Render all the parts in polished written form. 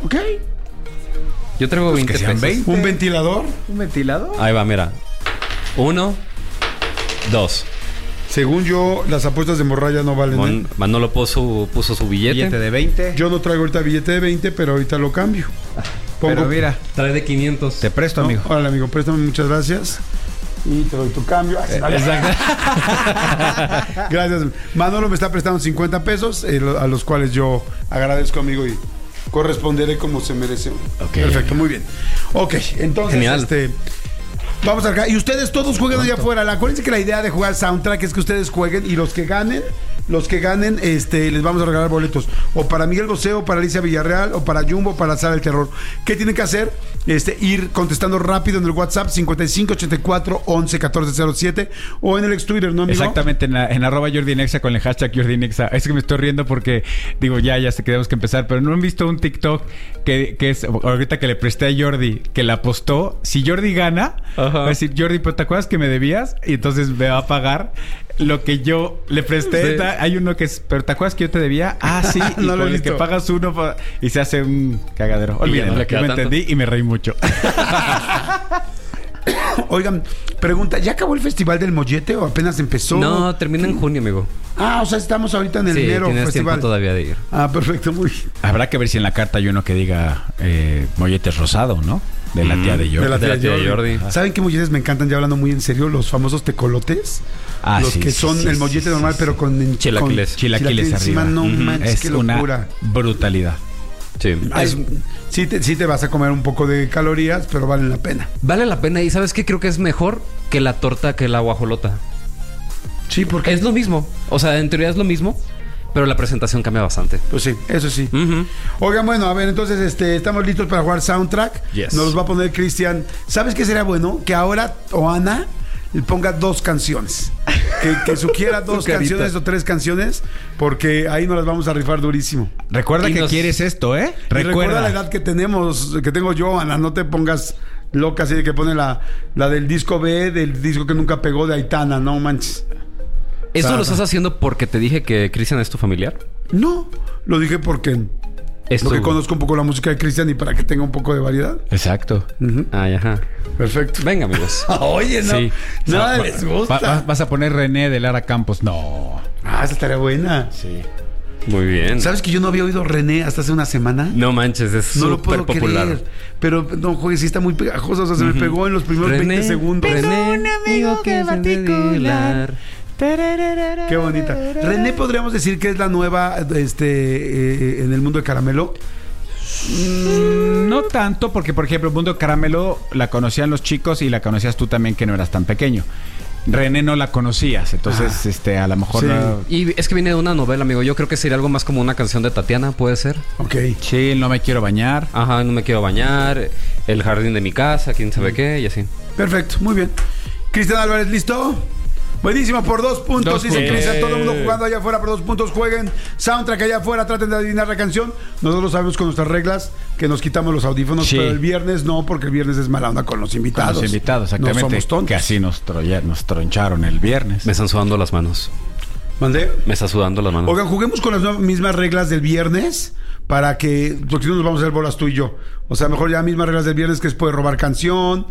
Ok. Yo traigo 20 pesos. 20. ¿Un ventilador? ¿Un ventilador? Ahí va, mira. 1, 2. Según yo, las apuestas de morralla no valen. Manolo puso su Billete de 20. Yo no traigo ahorita billete de 20, pero ahorita lo cambio. Pero mira, Trae de 500. te presto, amigo. Órale, amigo, préstame, muchas gracias. Y te doy tu cambio. Exacto. Gracias. Manolo me está prestando 50 pesos, a los cuales yo agradezco, amigo, y corresponderé como se merece. Okay. Perfecto, muy bien. Ok, entonces, Genial. vamos acá. Y ustedes todos jueguen allá afuera. Acuérdense que la idea de jugar Soundtrack es que ustedes jueguen y los que ganen, les vamos a regalar boletos. O para Miguel Bosé, o para Alicia Villarreal, o para Jumbo, o para Sala del Terror. ¿Qué tienen que hacer? Ir contestando rápido en el WhatsApp 5584111407 o en el ex Twitter, ¿no, amigo? Exactamente, en arroba Jordinexa con el hashtag Jordinexa. Es que me estoy riendo porque digo, ya sé que tenemos que empezar, pero no han visto un TikTok que es ahorita que le presté a Jordi, que la apostó. Si Jordi gana, va a decir, Jordi, ¿pero te acuerdas que me debías? Y entonces me va a pagar lo que yo le presté. Sí. Hay uno que es, ¿pero te acuerdas que yo te debía? Ah, sí. Y no lo he visto. Que pagas uno y se hace un cagadero. Olvídenlo, que me entendí y me reí mucho. Oigan, pregunta, ¿ya acabó el Festival del Mollete o apenas empezó? No, termina en junio, amigo. O sea, estamos ahorita en el enero tienes festival. tiempo todavía de ir. Perfecto, muy bien. Habrá que ver si en la carta hay uno que diga molletes rosado, ¿no? De la tía de Jordi. De la tía de Jordi. ¿Saben qué molletes me encantan? Ya hablando muy en serio, los famosos tecolotes. Los que son el mollete normal, pero con chilaquiles arriba. No manches, qué locura. Una brutalidad. Sí. Sí te vas a comer un poco de calorías, pero vale la pena. Vale la pena. Y ¿sabes qué? Creo que es mejor que la torta, que la guajolota. Sí, porque es lo mismo. O sea, en teoría es lo mismo, pero la presentación cambia bastante. Pues sí, eso sí. Oigan, bueno, a ver, entonces estamos listos para jugar Soundtrack. Yes. Nos los va a poner Cristian. ¿Sabes qué sería bueno? Que ahora Ana ponga 2 canciones. Que sugiera 2 canciones o 3 canciones, porque ahí nos las vamos a rifar durísimo. Recuerda que quieres esto, ¿eh? Recuerda la edad que tengo yo, Ana. No te pongas loca así de que pone la del disco B, del disco que nunca pegó de Aitana, no manches. ¿Eso lo estás haciendo porque te dije que Cristian es tu familiar? No, lo dije porque conozco un poco la música de Cristian y para que tenga un poco de variedad. Exacto. Ajá. Perfecto. Venga, amigos. Oye, no. Sí. Nada les gusta. Vas a poner René de Lara Campos. No. Esa estaría buena. Sí. Muy bien. ¿Sabes que yo no había oído René hasta hace una semana? No manches, es súper popular. Creer. Pero no, juegues, sí está muy pegajosa. O sea, se me pegó en los primeros 20 segundos. René, un amigo que particular. Qué bonita. René, podríamos decir que es la nueva en el mundo de Caramelo. No tanto, porque por ejemplo, el mundo de Caramelo la conocían los chicos y la conocías tú también, que no eras tan pequeño. René no la conocías, entonces a lo mejor sí. Y es que viene de una novela, amigo. Yo creo que sería algo más como una canción de Tatiana, ¿puede ser? Ok. Sí, No me quiero bañar. Ajá, No me quiero bañar. El jardín de mi casa, quién sabe qué, y así. Perfecto, muy bien. Cristian Álvarez, ¿listo? Buenísimo, por 2 puntos. Dice Cristian, todo el mundo jugando allá afuera por 2 puntos. Jueguen Soundtrack allá afuera, traten de adivinar la canción. Nosotros sabemos con nuestras reglas que nos quitamos los audífonos, pero el viernes no, porque el viernes es mala onda con los invitados. Con los invitados, exactamente. No somos tontos. Que así nos troncharon el viernes. Me están sudando las manos. ¿Mandé? Me está sudando las manos. Oigan, juguemos con las mismas reglas del viernes para que, porque si no nos vamos a hacer bolas tú y yo. O sea, mejor ya mismas reglas del viernes, que es puede robar canción,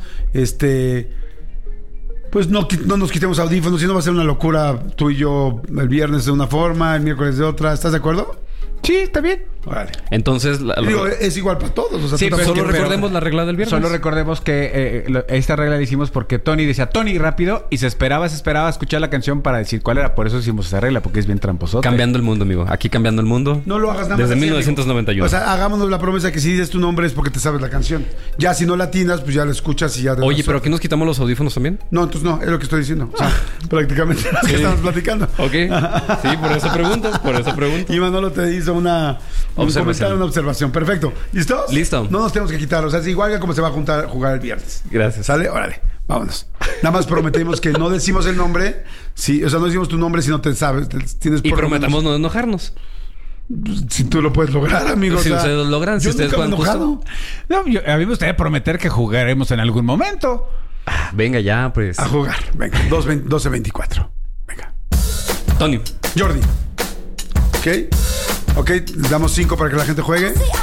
pues no nos quitemos audífonos, si no va a ser una locura tú y yo el viernes de una forma, el miércoles de otra. ¿Estás de acuerdo? Sí, está bien. Órale. Entonces... es igual para todos. O sea, sí, pero solo recordemos la regla del viernes. Solo recordemos que esta regla la hicimos porque Tony decía Tony rápido y se esperaba a escuchar la canción para decir cuál era. Por eso hicimos esa regla, porque es bien tramposote. Cambiando el mundo, amigo. Aquí cambiando el mundo. No lo hagas nada más desde así, 1991. Amigo. O sea, hagámonos la promesa que si dices tu nombre es porque te sabes la canción. Ya si no la atinas, pues ya la escuchas y ya... Oye, ¿pero aquí nos quitamos los audífonos también? No, entonces no, es lo que estoy diciendo. O sea, prácticamente lo que estamos platicando. Ok. Sí, por eso pregunto. Y Manolo te hizo una observación. Perfecto. ¿Listos? Listo. No nos tenemos que quitar. O sea, es igual que como se va a jugar el viernes. Gracias. ¿Sale? Órale. Vámonos. Nada más prometemos que no decimos el nombre. Sí, o sea, no decimos tu nombre si no te sabes. Y prometamos no enojarnos. Si tú lo puedes lograr, amigo. Si ustedes lo logran, si ustedes juegan justo. No, a mí me gustaría prometer que jugaremos en algún momento. Venga ya, pues. A jugar. Venga. 12-24. Venga. Tony. Jordi. Ok, damos 5 para que la gente juegue.